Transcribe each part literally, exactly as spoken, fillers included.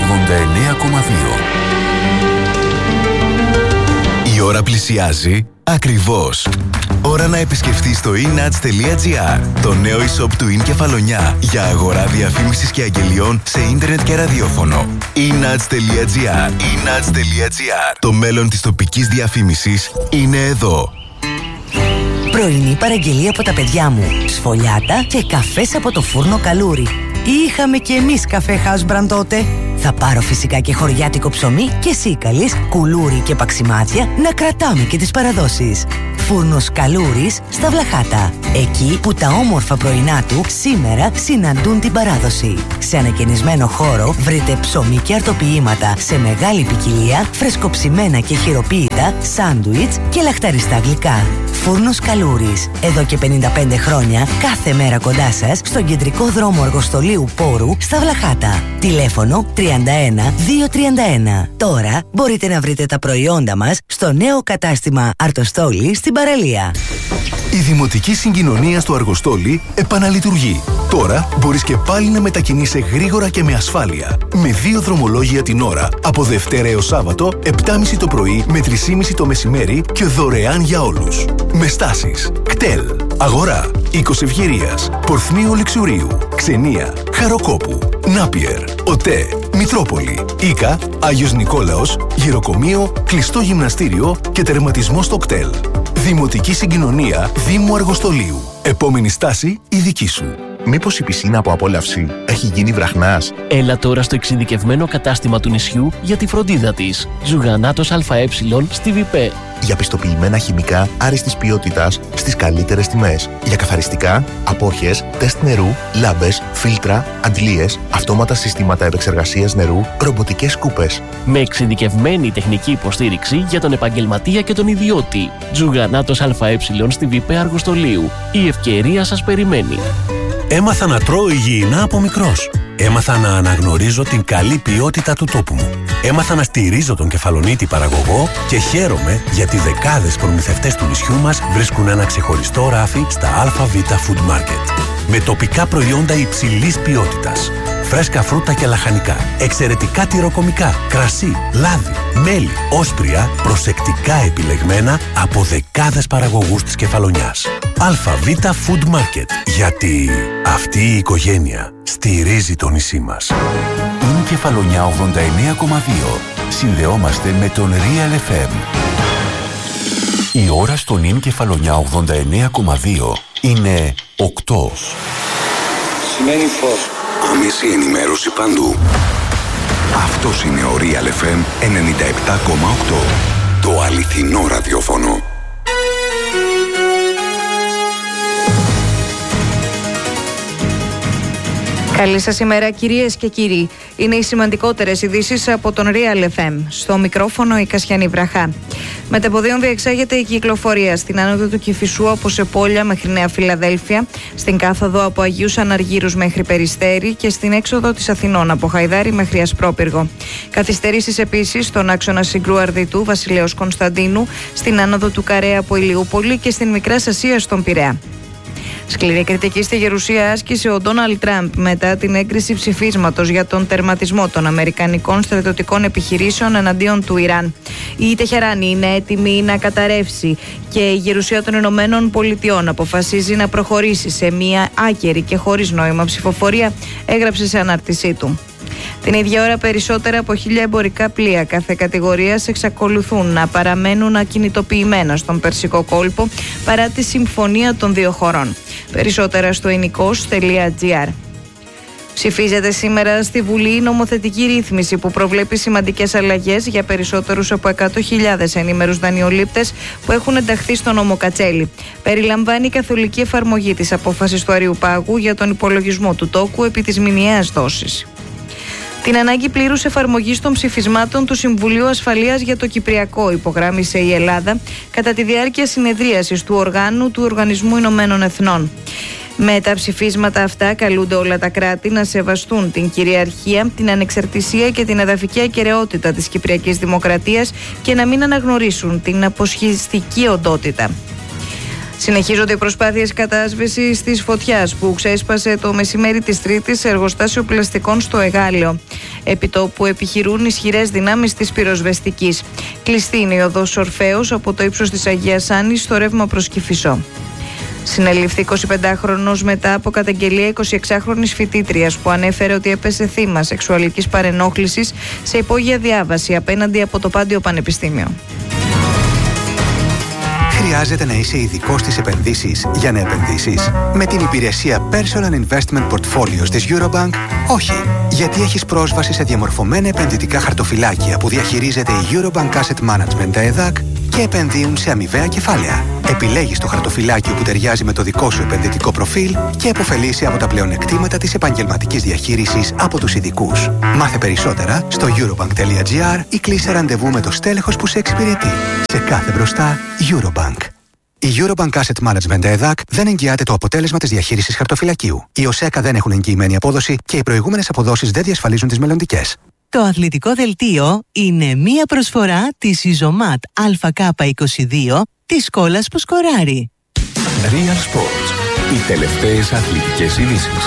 ογδόντα εννέα κόμμα δύο. Η ώρα πλησιάζει ακριβώς. Ώρα να επισκεφτείς το e nuts τελεία gr, το νέο e-shop του In Κεφαλονιά, για αγορά διαφήμισης και αγγελιών σε ίντερνετ και ραδιόφωνο. e nuts τελεία gr. e nuts τελεία gr. Το μέλλον της τοπικής διαφήμισης είναι εδώ. Πρωινή παραγγελία από τα παιδιά μου. Σφολιάτα και καφές από το φούρνο Καλούρι. Είχαμε κι εμείς καφέ House Brand τότε. Θα πάρω φυσικά και χωριάτικο ψωμί και σίκαλης, κουλούρι και παξιμάδια, να κρατάμε και τις παραδόσεις. Φούρνος Καλούρης στα Βλαχάτα. Εκεί που τα όμορφα πρωινά του σήμερα συναντούν την παράδοση. Σε ανακαινισμένο χώρο βρείτε ψωμί και αρτοποιήματα σε μεγάλη ποικιλία, φρεσκοψημένα και χειροποίητα, σάντουιτς και λαχταριστά γλυκά. Φούρνος Καλούρης. Εδώ και πενήντα πέντε χρόνια, κάθε μέρα κοντά σας, στον κεντρικό δρόμο Αργοστολίου Πόρου στα Βλαχάτα. Τηλέφωνο τριάντα ένα διακόσια τριάντα ένα. Τώρα μπορείτε να βρείτε τα προϊόντα μας στο νέο κατάστημα Αρτοστόλη στην παραλία. Η Δημοτική Συγκοινωνία στο Αργοστόλι επαναλειτουργεί. Τώρα μπορείς και πάλι να μετακινείσαι γρήγορα και με ασφάλεια. Με δύο δρομολόγια την ώρα, από Δευτέρα έως Σάββατο, επτά και μισή το πρωί με τρεις και μισή το μεσημέρι και δωρεάν για όλους. Με στάσεις Κτέλ, Αγορά, Οίκος Ευγυρίας, Πορθμίου Λιξουρίου, Ξενία, Χαροκόπου, Νάπιερ, ΟΤΕ, Μητρόπολη, Ίκα, Άγιος Νικόλαος, Γυροκομείο, Κλειστό Γυμναστήριο και τερματισμό στο Κτέλ. Δημοτική Συγκοινωνία Δήμου Αργοστολίου. Επόμενη στάση η δική σου. Μήπως η πισίνα από απόλαυση έχει γίνει βραχνάς? Έλα τώρα στο εξειδικευμένο κατάστημα του νησιού για τη φροντίδα της. Ζουγανάτος ΑΕ στη Βιπέ. Για πιστοποιημένα χημικά άριστης ποιότητας στις καλύτερες τιμές. Για καθαριστικά, απόχες, τεστ νερού, λάμπες, φίλτρα, αντλίες, αυτόματα συστήματα επεξεργασίας νερού, ρομποτικές σκούπες. Με εξειδικευμένη τεχνική υποστήριξη για τον επαγγελματία και τον ιδιώτη. Ζουγανάτος ΑΕ στη Βιπέ Αργοστολίου. Η ευκαιρία σας περιμένει. Έμαθα να τρώω υγιεινά από μικρός. Έμαθα να αναγνωρίζω την καλή ποιότητα του τόπου μου. Έμαθα να στηρίζω τον Κεφαλονίτη παραγωγό και χαίρομαι γιατί δεκάδες προμηθευτές του νησιού μας βρίσκουν ένα ξεχωριστό ράφι στα ΑΒ Food Market. Με τοπικά προϊόντα υψηλής ποιότητας. Φρέσκα φρούτα και λαχανικά, εξαιρετικά τυροκομικά, κρασί, λάδι, μέλι, όσπρια, προσεκτικά επιλεγμένα από δεκάδες παραγωγούς της Κεφαλονιάς. ΑΒ Food Market, γιατί αυτή η οικογένεια στηρίζει το νησί μας. Είναι Κεφαλονιά ογδόντα εννέα κόμμα δύο. Συνδεόμαστε με τον Real εφ εμ. Η ώρα στον Είναι Κεφαλονιά ογδόντα εννέα κόμμα δύο είναι οκτώ. Σημαίνει φως. Άμεση ενημέρωση παντού. Αυτός είναι ο Real εφ εμ ενενήντα επτά κόμμα οκτώ. Το αληθινό ραδιόφωνο. Καλή σας ημέρα κυρίες και κύριοι. Είναι οι σημαντικότερες ειδήσεις από τον Real εφ εμ. Στο μικρόφωνο η Κασιανή Βραχά. Μετεποδίων διεξάγεται η κυκλοφορία στην άνοδο του Κηφισού από Σεπόλια μέχρι Νέα Φιλαδέλφια, στην κάθοδο από Αγίους Αναργύρους μέχρι Περιστέρι και στην έξοδο της Αθηνών από Χαϊδάρη μέχρι Ασπρόπυργο. Καθυστερήσεις επίσης στον άξονα Συγκρού Αρδιτού Βασιλέως Κωνσταντίνου, στην άνοδο του Καρέα από Ηλιούπολη και στην Μικράς Ασίας στον Πειραιά. Σκληρή κριτική στη Γερουσία άσκησε ο Ντόναλντ Τραμπ μετά την έγκριση ψηφίσματος για τον τερματισμό των αμερικανικών στρατιωτικών επιχειρήσεων εναντίον του Ιράν. Η Τεχεράνη είναι έτοιμη να καταρρεύσει και η Γερουσία των Ηνωμένων Πολιτειών αποφασίζει να προχωρήσει σε μια άκερη και χωρίς νόημα ψηφοφορία, έγραψε σε ανάρτησή του. Την ίδια ώρα, περισσότερα από χίλια εμπορικά πλοία κάθε κατηγορίας εξακολουθούν να παραμένουν ακινητοποιημένα στον Περσικό κόλπο παρά τη συμφωνία των δύο χωρών. Περισσότερα στο εινικος τελεία τζι άρ. Ψηφίζεται σήμερα στη Βουλή η νομοθετική ρύθμιση που προβλέπει σημαντικές αλλαγές για περισσότερους από εκατό χιλιάδες ενήμερους δανειολήπτες που έχουν ενταχθεί στο νόμο Κατσέλη. Περιλαμβάνει η καθολική εφαρμογή της απόφασης του Αριουπάγου για τον υπολογισμό του τόκου επί της μηνιαίας δόσης. Την ανάγκη πλήρους εφαρμογής των ψηφισμάτων του Συμβουλίου Ασφαλείας για το Κυπριακό υπογράμμισε η Ελλάδα κατά τη διάρκεια συνεδρίασης του οργάνου του Οργανισμού Ηνωμένων Εθνών. Με τα ψηφίσματα αυτά καλούνται όλα τα κράτη να σεβαστούν την κυριαρχία, την ανεξαρτησία και την εδαφική ακεραιότητα της Κυπριακής Δημοκρατίας και να μην αναγνωρίσουν την αποσχιστική οντότητα. Συνεχίζονται οι προσπάθειες κατάσβεσης της φωτιάς που ξέσπασε το μεσημέρι της Τρίτης σε εργοστάσιο πλαστικών στο Εγάλεο. Επιτόπου επιχειρούν ισχυρές δυνάμεις της πυροσβεστικής. Κλειστή είναι η οδός Ορφέως από το ύψος της Αγίας Άννης στο ρεύμα προς Κηφισό. Συνελήφθη εικοσιπεντάχρονος μετά από καταγγελία εικοσιεξάχρονης φοιτήτριας που ανέφερε ότι έπεσε θύμα σεξουαλικής παρενόχλησης σε υπόγεια διάβαση απέναντι από το Πάντιο Πανεπιστήμιο. Χρειάζεται να είσαι ειδικός στις επενδύσεις για να επενδύσεις? Με την υπηρεσία Personal Investment Portfolios της Eurobank, όχι. Γιατί έχεις πρόσβαση σε διαμορφωμένα επενδυτικά χαρτοφυλάκια που διαχειρίζεται η Eurobank Asset Management ΕΔΑΚ και επενδύουν σε αμοιβαία κεφάλαια. Επιλέγεις το χαρτοφυλάκιο που ταιριάζει με το δικό σου επενδυτικό προφίλ και επωφελείσαι από τα πλεονεκτήματα της επαγγελματικής διαχείρισης από τους ειδικούς. Μάθε περισσότερα στο eurobank.gr ή κλείσε ραντεβού με το στέλεχος που σε εξυπηρετεί. Σε κάθε μπροστά, Eurobank. Η Eurobank Asset Management ΕΔΑΚ δεν εγγυάται το αποτέλεσμα της διαχείρισης χαρτοφυλακίου. Οι ΟΣΕΚΑ δεν έχουν εγγυημένη απόδοση και οι προηγούμενες αποδόσεις δεν διασφαλίζουν τις μελλοντικές. Το αθλητικό δελτίο είναι μία προσφορά της Ιζωμάτ Α Κ είκοσι δύο της Κόλλας που σκοράρει. Real Sports. Οι τελευταίες αθλητικές ειδήσεις.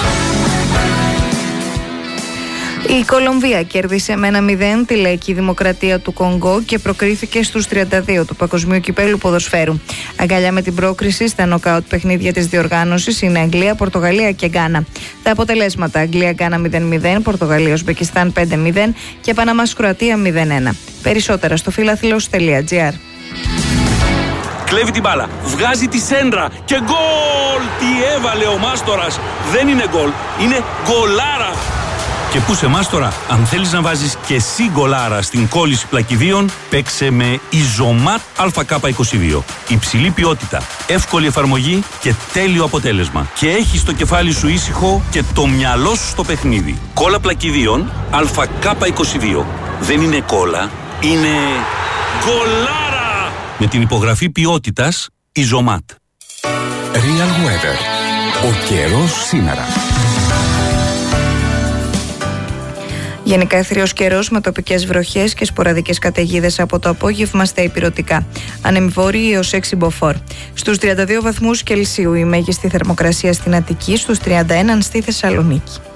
Η Κολομβία κέρδισε με ένα μηδέν τη Λαϊκή Δημοκρατία του Κονγκό και προκρίθηκε στους τριάντα δύο του Παγκοσμίου Κυπέλλου Ποδοσφαίρου. Αγκαλιά με την πρόκριση στα νοκάουτ παιχνίδια της διοργάνωσης είναι Αγγλία, Πορτογαλία και Γκάνα. Τα αποτελέσματα: Αγγλία-Γκάνα μηδέν μηδέν, Πορτογαλία-Ουσμπεκιστάν πέντε μηδέν και Παναμάς-Κροατία μηδέν ένα. Περισσότερα στο φιλαθλός τελεία τζι άρ. Κλέβει την μπάλα, βγάζει τη σέντρα και γκολ! Τι έβαλε ο Μάστορας! Δεν είναι γκολ, είναι γκολάρα! Και πού σε Μάστορα, αν θέλεις να βάζεις και εσύ γκολάρα στην κόλληση πλακιδίων, παίξε με Ιζωμάτ Α Κ είκοσι δύο. Υψηλή ποιότητα, εύκολη εφαρμογή και τέλειο αποτέλεσμα. Και έχεις το κεφάλι σου ήσυχο και το μυαλό σου στο παιχνίδι. Κόλλα πλακιδίων Α Κ είκοσι δύο. Δεν είναι κόλλα, είναι γκολάρα! Με την υπογραφή ποιότητας Ιζωμάτ. Real Weather. Ο καιρός σήμερα. Γενικά αιθρίος καιρός με τοπικές βροχές και σποραδικές καταιγίδες από το απόγευμα στα ηπειρωτικά. Ανεμβόρειοι έως έξι μποφόρ. Στους τριάντα δύο βαθμούς Κελσίου η μέγιστη θερμοκρασία στην Αττική, στους τριάντα ένα στη Θεσσαλονίκη.